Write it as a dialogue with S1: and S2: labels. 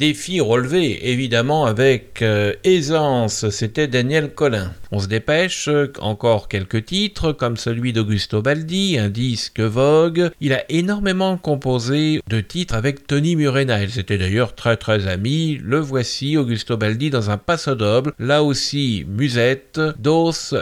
S1: défi relevé évidemment avec aisance, c'était Daniel Colin. On se dépêche, encore quelques titres comme celui d'Augusto Baldi, un disque Vogue. Il a énormément composé de titres avec Tony Murena, ils étaient d'ailleurs très très amis. Le voici, Augusto Baldi dans un passo doble, là aussi musette, Dos